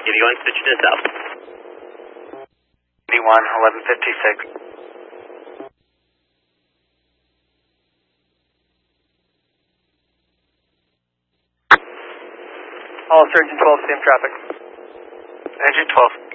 81, switch to south. 81, 1156. All Surgeon 12, same traffic. Engine 12.